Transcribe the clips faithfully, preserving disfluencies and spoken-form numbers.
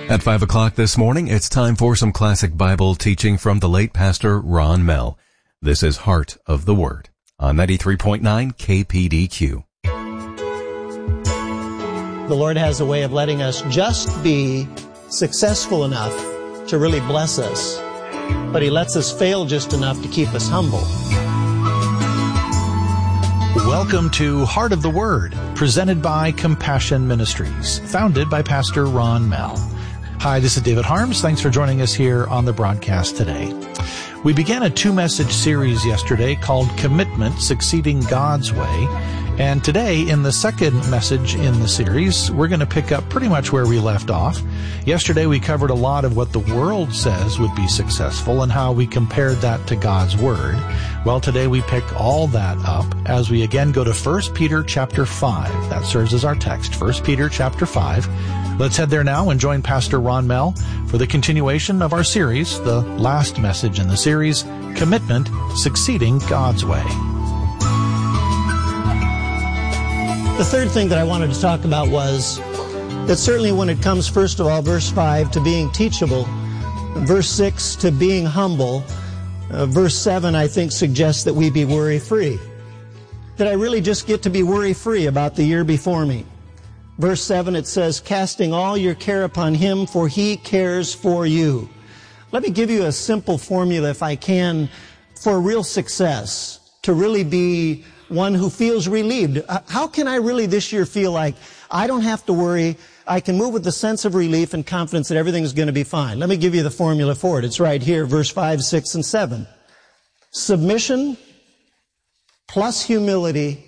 At five o'clock this morning, it's time for some classic Bible teaching from the late Pastor Ron Mell. This is Heart of the Word on ninety-three point nine K P D Q. The Lord has a way of letting us just be successful enough to really bless us, but He lets us fail just enough to keep us humble. Welcome to Heart of the Word, presented by Compassion Ministries, founded by Pastor Ron Mell. Hi, this is David Harms. Thanks for joining us here on the broadcast today. We began a two-message series yesterday called Commitment, Succeeding God's Way. And today, in the second message in the series, we're going to pick up pretty much where we left off. Yesterday, we covered a lot of what the world says would be successful and how we compared that to God's Word. Well, today we pick all that up as we again go to First Peter chapter five. That serves as our text, First Peter chapter five. Let's head there now and join Pastor Ron Mell for the continuation of our series, the last message in the series, Commitment, Succeeding God's Way. The third thing that I wanted to talk about was that certainly when it comes, first of all, verse five, to being teachable, verse six, to being humble, uh, verse seven, I think, suggests that we be worry-free. That I really just get to be worry-free about the year before me. Verse seven, it says, casting all your care upon Him, for He cares for you. Let me give you a simple formula, if I can, for real success, to really be one who feels relieved. How can I really this year feel like I don't have to worry, I can move with a sense of relief and confidence that everything's going to be fine? Let me give you the formula for it. It's right here, verse five, six, and seven. Submission plus humility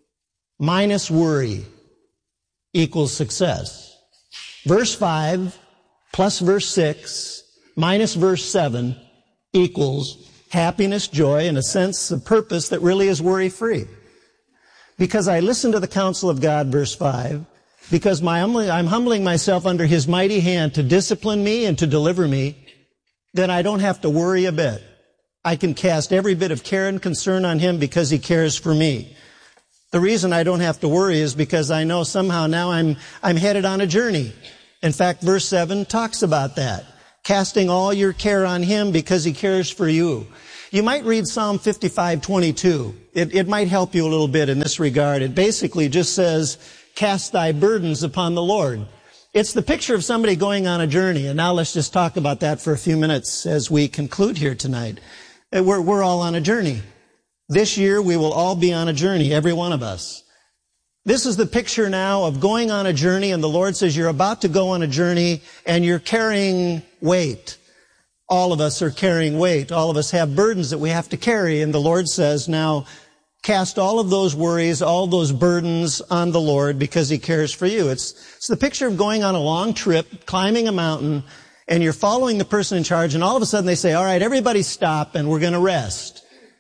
minus worry equals success. Verse five plus verse six minus verse seven equals happiness, joy, and a sense of purpose that really is worry-free. Because I listen to the counsel of God, verse five, because my humbling, I'm humbling myself under His mighty hand to discipline me and to deliver me, then I don't have to worry a bit. I can cast every bit of care and concern on Him because He cares for me. The reason I don't have to worry is because I know somehow now I'm, I'm headed on a journey. In fact, verse seven talks about that. Casting all your care on Him because He cares for you. You might read Psalm fifty-five twenty-two. It, it might help you a little bit in this regard. It basically just says, cast thy burdens upon the Lord. It's the picture of somebody going on a journey. And now let's just talk about that for a few minutes as we conclude here tonight. We're, we're all on a journey. This year we will all be on a journey, every one of us. This is the picture now of going on a journey, and the Lord says you're about to go on a journey and you're carrying weight. All of us are carrying weight. All of us have burdens that we have to carry, and the Lord says now cast all of those worries, all those burdens on the Lord because He cares for you. It's, it's the picture of going on a long trip, climbing a mountain, and you're following the person in charge, and all of a sudden they say, all right, everybody stop and we're going to rest.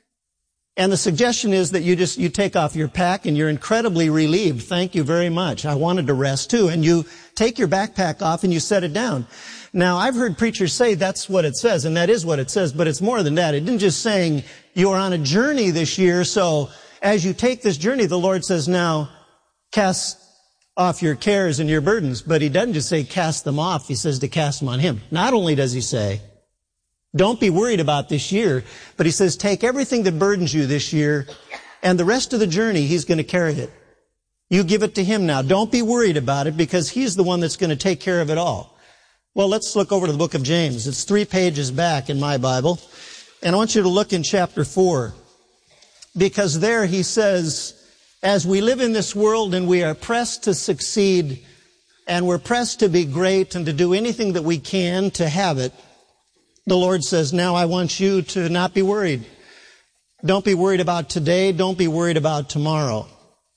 And the suggestion is that you just, you take off your pack and you're incredibly relieved. Thank you very much. I wanted to rest too. And you take your backpack off and you set it down. Now, I've heard preachers say that's what it says, and that is what it says, but it's more than that. It didn't just saying you're on a journey this year, so as you take this journey, the Lord says, now cast off your cares and your burdens. But He doesn't just say cast them off. He says to cast them on Him. Not only does He say, don't be worried about this year, but He says take everything that burdens you this year, and the rest of the journey, He's going to carry it. You give it to Him now. Don't be worried about it because He's the one that's going to take care of it all. Well, let's look over to the book of James. It's three pages back in my Bible, and I want you to look in chapter four, because there he says, as we live in this world and we are pressed to succeed and we're pressed to be great and to do anything that we can to have it, the Lord says, now I want you to not be worried. Don't be worried about today. Don't be worried about tomorrow.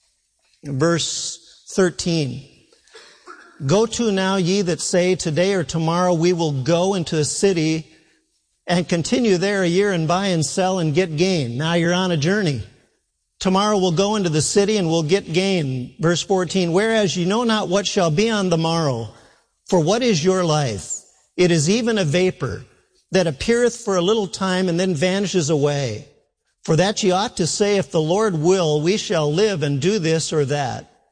Verse thirteen. Go to now, ye that say, today or tomorrow we will go into a city and continue there a year and buy and sell and get gain. Now you're on a journey. Tomorrow we'll go into the city and we'll get gain. Verse fourteen, whereas ye know not what shall be on the morrow, for what is your life? It is even a vapor that appeareth for a little time and then vanishes away. For that ye ought to say, if the Lord will, we shall live and do this or that.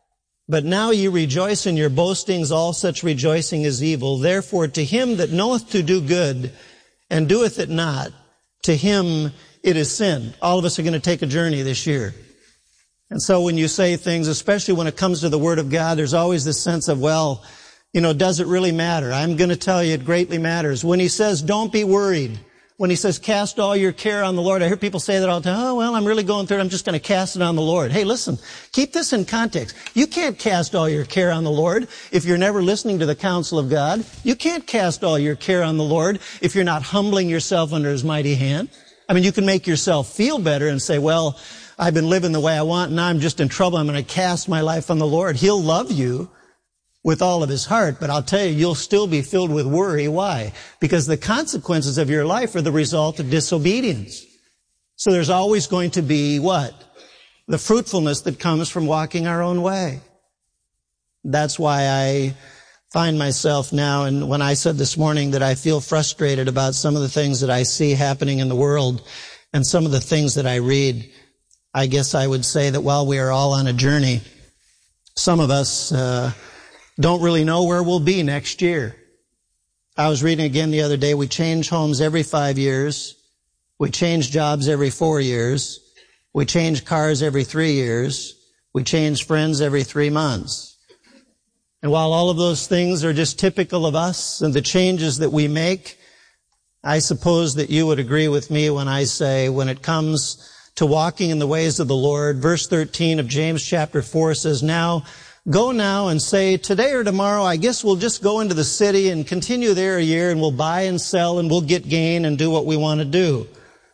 But now ye rejoice in your boastings, all such rejoicing is evil. Therefore to him that knoweth to do good and doeth it not, to him it is sin. All of us are going to take a journey this year. And so when you say things, especially when it comes to the Word of God, there's always this sense of, well, you know, does it really matter? I'm going to tell you it greatly matters. When he says, don't be worried, when he says, cast all your care on the Lord, I hear people say that all the time, oh, well, I'm really going through it, I'm just going to cast it on the Lord. Hey, listen, keep this in context. You can't cast all your care on the Lord if you're never listening to the counsel of God. You can't cast all your care on the Lord if you're not humbling yourself under His mighty hand. I mean, you can make yourself feel better and say, well, I've been living the way I want, and now I'm just in trouble. I'm going to cast my life on the Lord. He'll love you with all of His heart, but I'll tell you, you'll still be filled with worry. Why? Because the consequences of your life are the result of disobedience. So there's always going to be what? The fruitfulness that comes from walking our own way. That's why I find myself now, and when I said this morning that I feel frustrated about some of the things that I see happening in the world and some of the things that I read, I guess I would say that while we are all on a journey, some of us uh, don't really know where we'll be next year. I was reading again the other day, we change homes every five years. We change jobs every four years. We change cars every three years. We change friends every three months. And while all of those things are just typical of us and the changes that we make, I suppose that you would agree with me when I say when it comes to walking in the ways of the Lord. Verse thirteen of James chapter four says, now, go now and say, today or tomorrow, I guess we'll just go into the city and continue there a year and we'll buy and sell and we'll get gain and do what we want to do.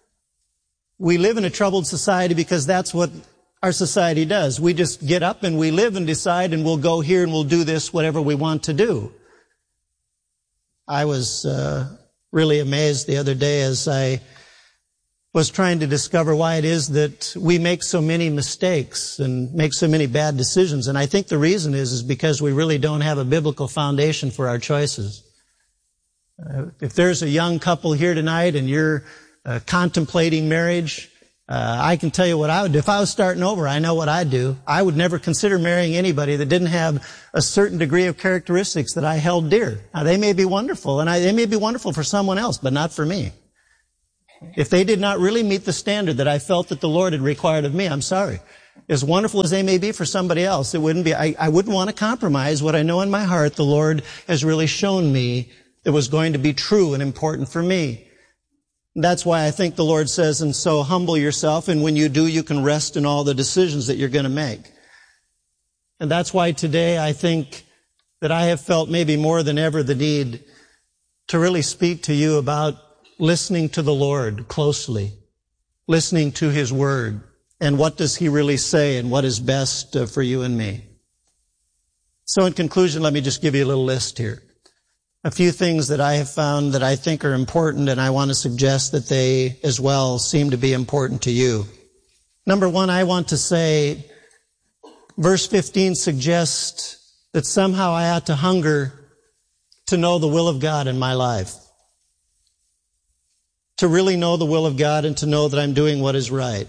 We live in a troubled society because that's what our society does. We just get up and we live and decide and we'll go here and we'll do this, whatever we want to do. I was uh, really amazed the other day as I was trying to discover why it is that we make so many mistakes and make so many bad decisions. And I think the reason is, is because we really don't have a biblical foundation for our choices. Uh, if there's a young couple here tonight and you're uh, contemplating marriage, uh, I can tell you what I would do. If I was starting over, I know what I'd do. I would never consider marrying anybody that didn't have a certain degree of characteristics that I held dear. Now, they may be wonderful, and I, they may be wonderful for someone else, but not for me. If they did not really meet the standard that I felt that the Lord had required of me, I'm sorry. As wonderful as they may be for somebody else, it wouldn't be, I, I wouldn't want to compromise what I know in my heart the Lord has really shown me that was going to be true and important for me. That's why I think the Lord says, and so humble yourself, and when you do, you can rest in all the decisions that you're going to make. And that's why today I think that I have felt maybe more than ever the need to really speak to you about listening to the Lord closely, listening to His Word, and what does He really say and what is best uh, for you and me. So in conclusion, let me just give you a little list here. A few things that I have found that I think are important, and I want to suggest that they as well seem to be important to you. Number one, I want to say, verse fifteen suggests that somehow I ought to hunger to know the will of God in my life. To really know the will of God and to know that I'm doing what is right.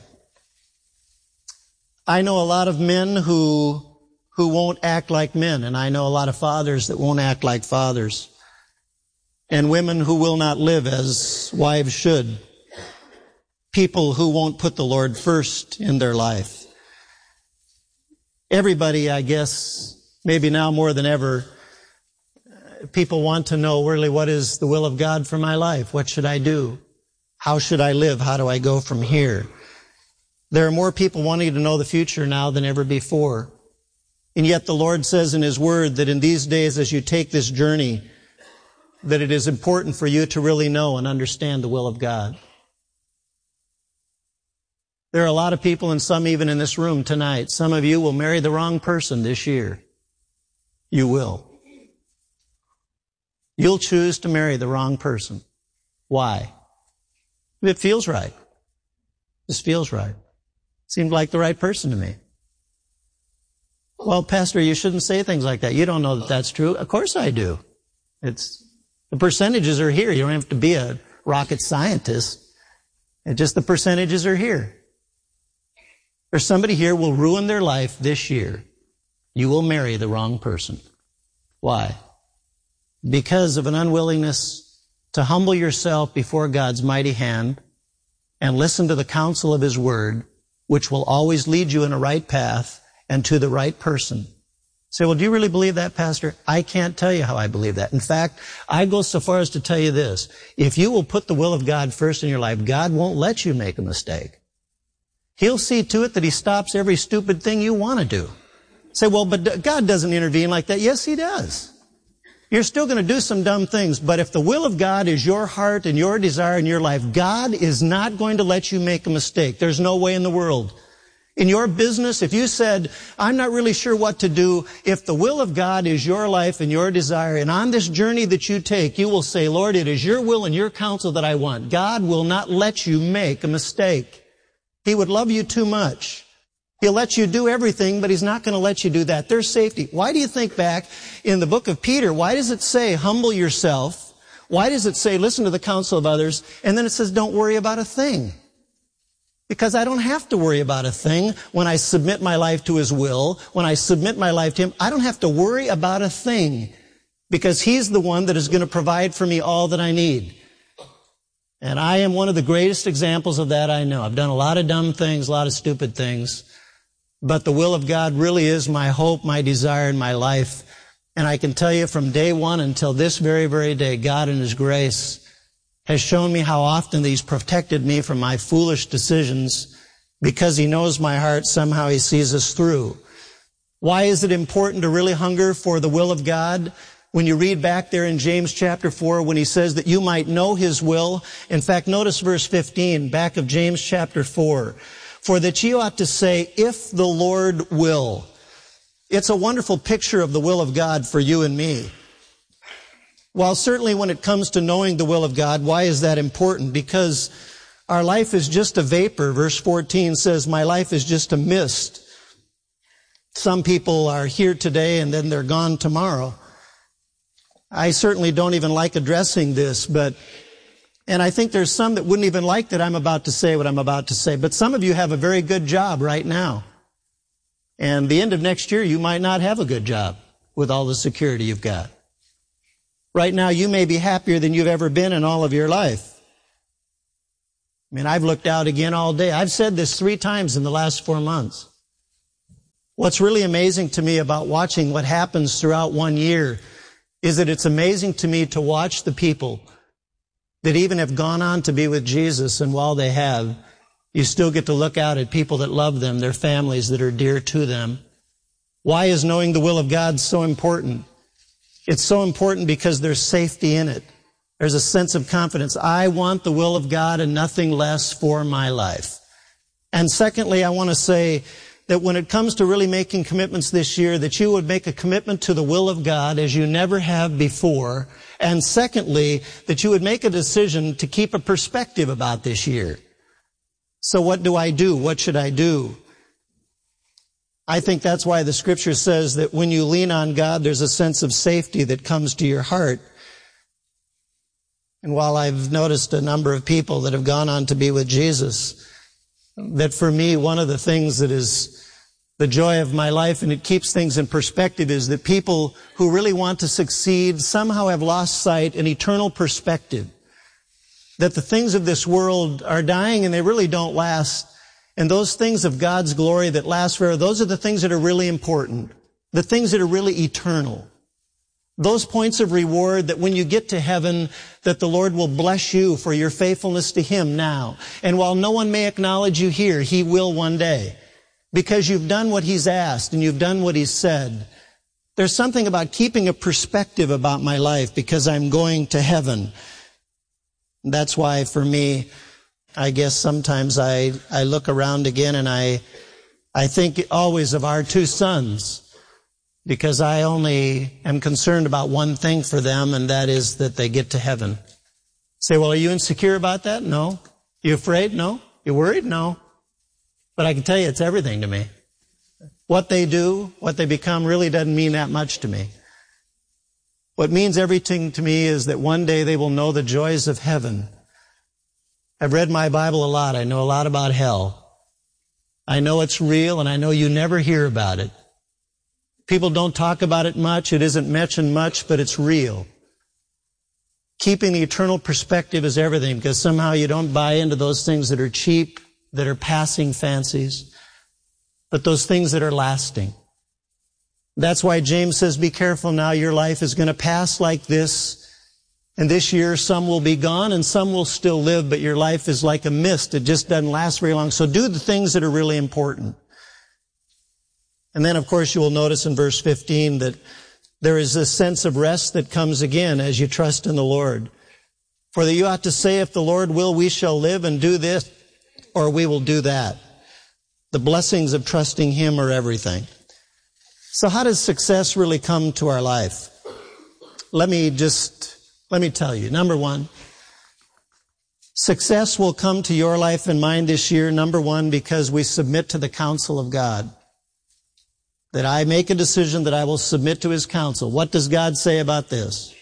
I know a lot of men who, who won't act like men, and I know a lot of fathers that won't act like fathers. And women who will not live as wives should. People who won't put the Lord first in their life. Everybody, I guess, maybe now more than ever, people want to know really what is the will of God for my life. What should I do? How should I live? How do I go from here? There are more people wanting to know the future now than ever before. And yet the Lord says in His Word that in these days as you take this journey, that it is important for you to really know and understand the will of God. There are a lot of people, and some even in this room tonight, some of you will marry the wrong person this year. You will. You'll choose to marry the wrong person. Why? It feels right. This feels right. Seemed like the right person to me. Well, Pastor, you shouldn't say things like that. You don't know that that's true. Of course I do. It's, the percentages are here. You don't have to be a rocket scientist. It's just the percentages are here. There's somebody here will ruin their life this year you will marry the wrong person. Why? Because of an unwillingness to humble yourself before God's mighty hand and listen to the counsel of His Word, which will always lead you in a right path and to the right person. Say, well, do you really believe that, Pastor? I can't tell you how I believe that. In fact, I go so far as to tell you this. If you will put the will of God first in your life, God won't let you make a mistake. He'll see to it that He stops every stupid thing you want to do. Say, well, but God doesn't intervene like that. Yes, He does. You're still going to do some dumb things, but if the will of God is your heart and your desire in your life, God is not going to let you make a mistake. There's no way in the world. In your business, if you said, I'm not really sure what to do, if the will of God is your life and your desire, and on this journey that you take, you will say, Lord, it is your will and your counsel that I want. God will not let you make a mistake. He would love you too much. He'll let you do everything, but He's not going to let you do that. There's safety. Why do you think back in the book of Peter, why does it say, humble yourself? Why does it say, listen to the counsel of others? And then it says, don't worry about a thing. Because I don't have to worry about a thing when I submit my life to His will, when I submit my life to Him. I don't have to worry about a thing because He's the one that is going to provide for me all that I need. And I am one of the greatest examples of that I know. I've done a lot of dumb things, a lot of stupid things, but the will of God really is my hope, my desire in my life. And I can tell you from day one until this very, very day, God in His grace has shown me how often He's protected me from my foolish decisions because He knows my heart. Somehow He sees us through. Why is it important to really hunger for the will of God? When you read back there in James chapter four, when he says that you might know His will. In fact, notice verse fifteen, back of James chapter four. For that ye ought to say, if the Lord will. It's a wonderful picture of the will of God for you and me. While certainly when it comes to knowing the will of God, why is that important? Because our life is just a vapor. Verse fourteen says, my life is just a mist. Some people are here today and then they're gone tomorrow. I certainly don't even like addressing this, but, and I think there's some that wouldn't even like that I'm about to say what I'm about to say, but some of you have a very good job right now. And the end of next year, you might not have a good job with all the security you've got. Right now, you may be happier than you've ever been in all of your life. I mean, I've looked out again all day. I've said this three times in the last four months. What's really amazing to me about watching what happens throughout one year is that it's amazing to me to watch the people that even have gone on to be with Jesus, and while they have, you still get to look out at people that love them, their families that are dear to them. Why is knowing the will of God so important? It's so important because there's safety in it. There's a sense of confidence. I want the will of God and nothing less for my life. And secondly, I want to say that when it comes to really making commitments this year, that you would make a commitment to the will of God as you never have before. And secondly, that you would make a decision to keep a perspective about this year. So what do I do? What should I do? I think that's why the Scripture says that when you lean on God, there's a sense of safety that comes to your heart. And while I've noticed a number of people that have gone on to be with Jesus, that for me, one of the things that is the joy of my life, and it keeps things in perspective, is that people who really want to succeed somehow have lost sight an eternal perspective. That the things of this world are dying and they really don't last. And those things of God's glory that last forever, those are the things that are really important. The things that are really eternal. Those points of reward that when you get to heaven, that the Lord will bless you for your faithfulness to Him now. And while no one may acknowledge you here, He will one day. Because you've done what He's asked and you've done what He's said. There's something about keeping a perspective about my life because I'm going to heaven. That's why for me, I guess sometimes I, I look around again and I, I think always of our two sons, because I only am concerned about one thing for them, and that is that they get to heaven. Say, well, are you insecure about that? No. You afraid? No. You worried? No. But I can tell you it's everything to me. What they do, what they become really doesn't mean that much to me. What means everything to me is that one day they will know the joys of heaven. I've read my Bible a lot. I know a lot about hell. I know it's real, and I know you never hear about it. People don't talk about it much. It isn't mentioned much, but it's real. Keeping the eternal perspective is everything, because somehow you don't buy into those things that are cheap, that are passing fancies, but those things that are lasting. That's why James says, be careful now, your life is going to pass like this. And this year, some will be gone and some will still live, but your life is like a mist. It just doesn't last very long. So do the things that are really important. And then, of course, you will notice in verse fifteen that there is this sense of rest that comes again as you trust in the Lord. For that you ought to say, if the Lord will, we shall live and do this, or we will do that. The blessings of trusting Him are everything. So how does success really come to our life? Let me just... Let me tell you, number one, success will come to your life and mine this year, number one, because we submit to the counsel of God. That I make a decision that I will submit to His counsel. What does God say about this?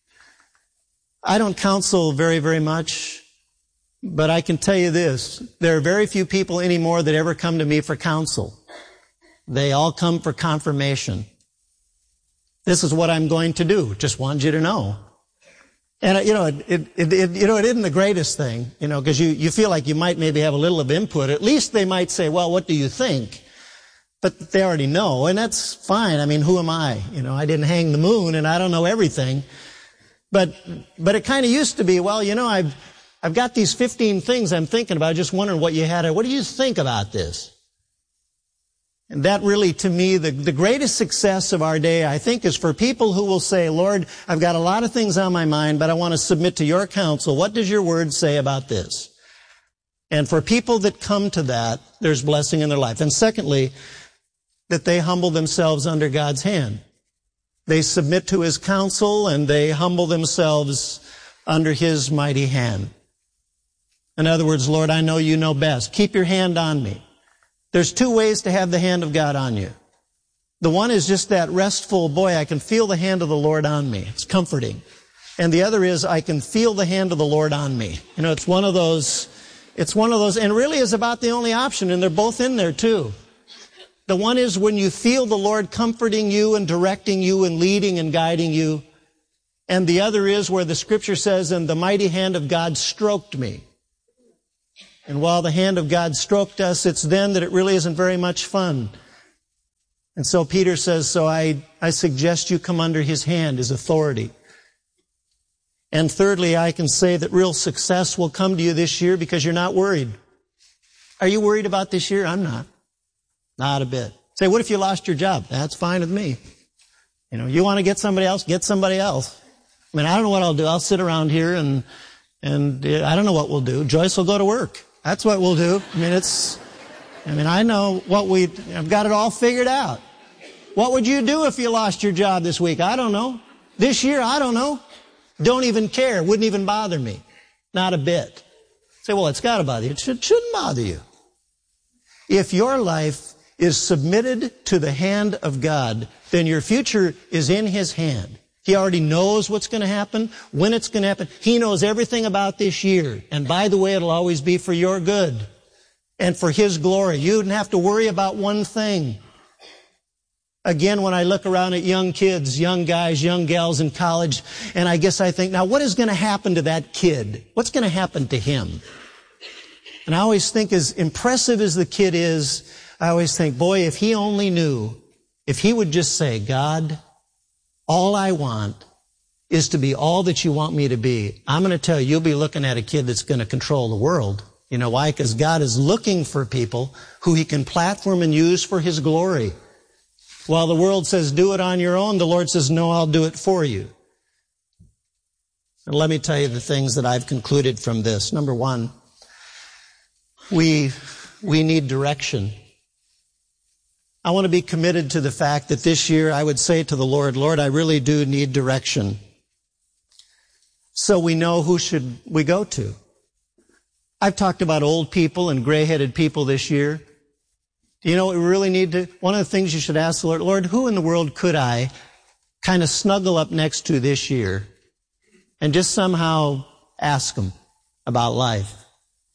I don't counsel very, very much, but I can tell you this. There are very few people anymore that ever come to me for counsel. They all come for confirmation. This is what I'm going to do. Just wanted you to know. And, you know, it, it, it, you know, it isn't the greatest thing, you know, because you, you feel like you might maybe have a little of input. At least they might say, well, what do you think? But they already know, and that's fine. I mean, who am I? You know, I didn't hang the moon, and I don't know everything. But, but it kind of used to be, well, you know, I've, I've got these fifteen things I'm thinking about, just wondering what you had. What do you think about this? And that really, to me, the, the greatest success of our day, I think, is for people who will say, Lord, I've got a lot of things on my mind, but I want to submit to your counsel. What does your word say about this? And for people that come to that, there's blessing in their life. And secondly, that they humble themselves under God's hand. They submit to His counsel and they humble themselves under His mighty hand. In other words, Lord, I know you know best. Keep your hand on me. There's two ways to have the hand of God on you. The one is just that restful, boy, I can feel the hand of the Lord on me. It's comforting. And the other is, I can feel the hand of the Lord on me. You know, it's one of those, it's one of those, and really is about the only option, and they're both in there too. The one is when you feel the Lord comforting you and directing you and leading and guiding you. And the other is where the Scripture says, and the mighty hand of God stroked me. And while the hand of God stroked us, it's then that it really isn't very much fun. And so Peter says, so I, I suggest you come under His hand, His authority. And thirdly, I can say that real success will come to you this year because you're not worried. Are you worried about this year? I'm not. Not a bit. Say, what if you lost your job? That's fine with me. You know, you want to get somebody else, get somebody else. I mean, I don't know what I'll do. I'll sit around here and, and I don't know what we'll do. Joyce will go to work. That's what we'll do. I mean, it's, I mean, I know what we, I've got it all figured out. What would you do if you lost your job this week? I don't know. This year, I don't know. Don't even care. Wouldn't even bother me. Not a bit. Say, well, it's got to bother you. It should, shouldn't bother you. If your life is submitted to the hand of God, then your future is in His hand. He already knows what's going to happen, when it's going to happen. He knows everything about this year. And by the way, it'll always be for your good and for His glory. You don't have to worry about one thing. Again, when I look around at young kids, young guys, young gals in college, and I guess I think, now what is going to happen to that kid? What's going to happen to him? And I always think, as impressive as the kid is, I always think, boy, if he only knew, if he would just say, God, all I want is to be all that you want me to be. I'm going to tell you, you'll be looking at a kid that's going to control the world. You know why? Because God is looking for people who He can platform and use for His glory. While the world says, do it on your own, the Lord says, no, I'll do it for you. And let me tell you the things that I've concluded from this. Number one, we, we need direction. I want to be committed to the fact that this year I would say to the Lord, Lord, I really do need direction. So we know who should we go to. I've talked about old people and gray-headed people this year. Do you know what we really need to? One of the things you should ask the Lord, Lord, who in the world could I kind of snuggle up next to this year and just somehow ask them about life,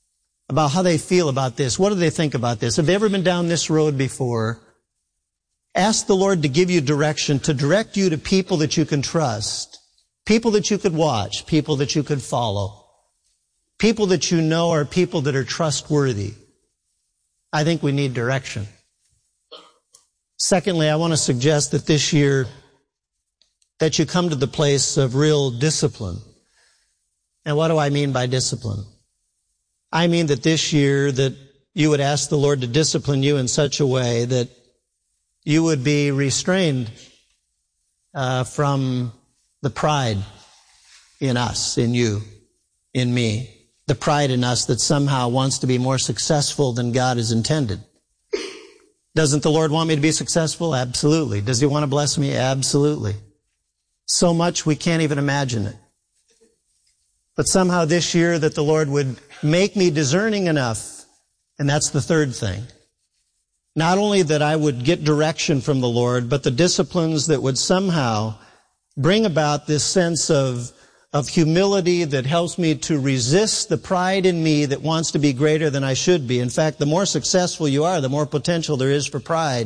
about how they feel about this? What do they think about this? Have they ever been down this road before? Ask the Lord to give you direction, to direct you to people that you can trust, people that you could watch, people that you could follow, people that you know are people that are trustworthy. I think we need direction. Secondly, I want to suggest that this year that you come to the place of real discipline. And what do I mean by discipline? I mean that this year that you would ask the Lord to discipline you in such a way that you would be restrained uh, from the pride in us, in you, in me. The pride in us that somehow wants to be more successful than God has intended. Doesn't the Lord want me to be successful? Absolutely. Does He want to bless me? Absolutely. So much we can't even imagine it. But somehow this year that the Lord would make me discerning enough, and that's the third thing. Not only that I would get direction from the Lord, but the disciplines that would somehow bring about this sense of, of humility that helps me to resist the pride in me that wants to be greater than I should be. In fact, the more successful you are, the more potential there is for pride.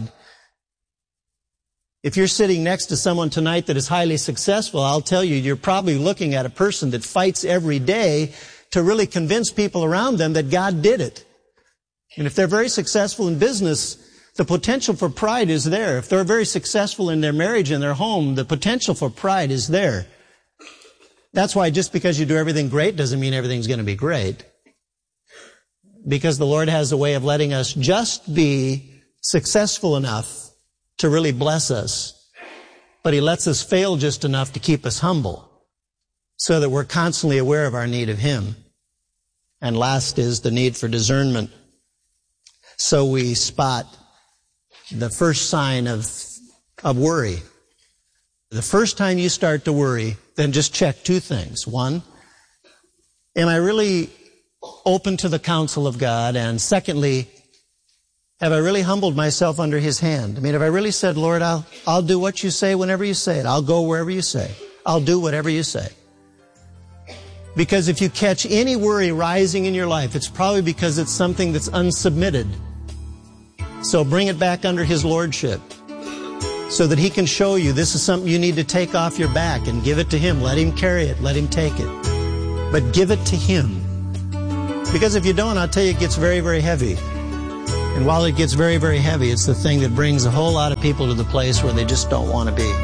If you're sitting next to someone tonight that is highly successful, I'll tell you, you're probably looking at a person that fights every day to really convince people around them that God did it. And if they're very successful in business, the potential for pride is there. If they're very successful in their marriage and their home, the potential for pride is there. That's why just because you do everything great doesn't mean everything's going to be great. Because the Lord has a way of letting us just be successful enough to really bless us. But He lets us fail just enough to keep us humble so that we're constantly aware of our need of Him. And last is the need for discernment. So we spot the first sign of, of worry. The first time you start to worry, then just check two things. One, am I really open to the counsel of God? And secondly, have I really humbled myself under His hand? I mean, have I really said, Lord, I'll, I'll do what you say whenever you say it. I'll go wherever you say. I'll do whatever you say. Because if you catch any worry rising in your life, it's probably because it's something that's unsubmitted. So bring it back under His lordship so that He can show you this is something you need to take off your back and give it to Him. Let Him carry it. Let Him take it. But give it to Him. Because if you don't, I'll tell you, it gets very, very heavy. And while it gets very, very heavy, it's the thing that brings a whole lot of people to the place where they just don't want to be.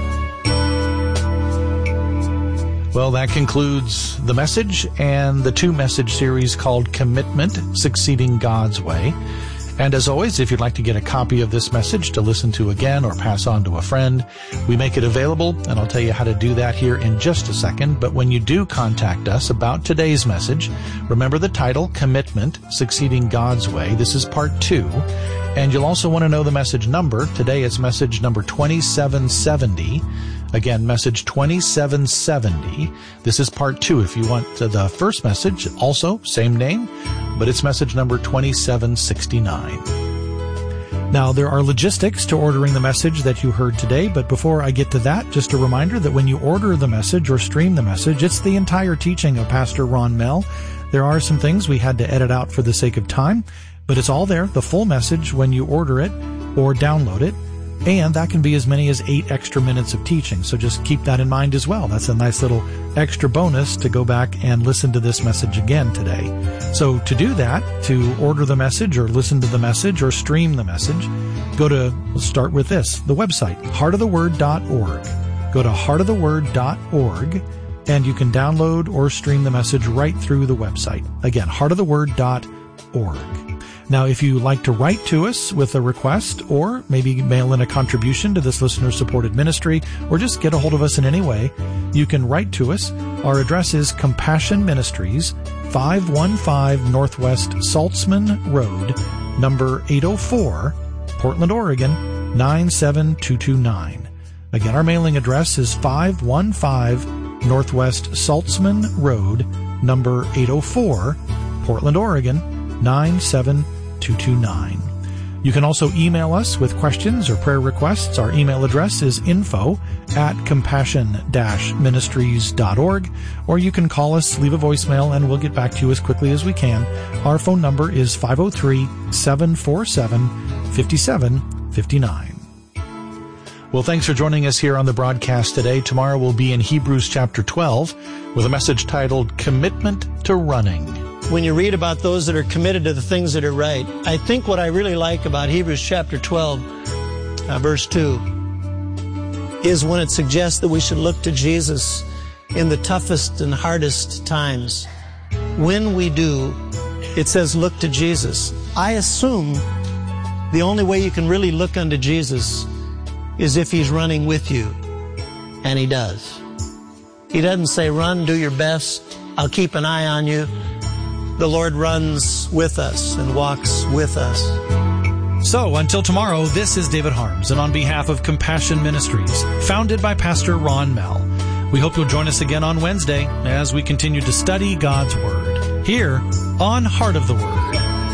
Well, that concludes the message and the two-message series called Commitment, Succeeding God's Way. And as always, if you'd like to get a copy of this message to listen to again or pass on to a friend, we make it available, and I'll tell you how to do that here in just a second. But when you do contact us about today's message, remember the title, Commitment, Succeeding God's Way. This is part two. And you'll also want to know the message number. Today it's message number twenty-seven seventy. Again, message twenty-seven seventy. This is part two. If you want the first message, also same name, but it's message number twenty-seven sixty-nine. Now, there are logistics to ordering the message that you heard today, but before I get to that, just a reminder that when you order the message or stream the message, it's the entire teaching of Pastor Ron Mell. There are some things we had to edit out for the sake of time, but it's all there, the full message, when you order it or download it. And that can be as many as eight extra minutes of teaching. So just keep that in mind as well. That's a nice little extra bonus to go back and listen to this message again today. So to do that, to order the message or listen to the message or stream the message, go to, let's start with this, the website, heart of the word dot org. Go to heart of the word dot org and you can download or stream the message right through the website. Again, heart of the word dot org. Now, if you like to write to us with a request or maybe mail in a contribution to this listener-supported ministry or just get a hold of us in any way, you can write to us. Our address is Compassion Ministries, five one five Northwest Saltzman Road, number eight oh four, Portland, Oregon, nine seven two two nine. Again, our mailing address is five one five Northwest Saltzman Road, number eight oh four, Portland, Oregon, nine seven two two nine. You can also email us with questions or prayer requests. Our email address is info at compassion dash ministries dot org, or you can call us, leave a voicemail, and we'll get back to you as quickly as we can. Our phone number is five oh three, seven four seven, five seven five nine. Well, thanks for joining us here on the broadcast today. Tomorrow we'll be in Hebrews chapter twelve with a message titled Commitment to Running. When you read about those that are committed to the things that are right, I think what I really like about Hebrews chapter twelve, uh, verse two, is when it suggests that we should look to Jesus in the toughest and hardest times. When we do, it says look to Jesus. I assume the only way you can really look unto Jesus is if He's running with you. And He does. He doesn't say, run, do your best, I'll keep an eye on you. The Lord runs with us and walks with us. So, until tomorrow, this is David Harms, and on behalf of Compassion Ministries, founded by Pastor Ron Mell, we hope you'll join us again on Wednesday as we continue to study God's Word here on Heart of the Word.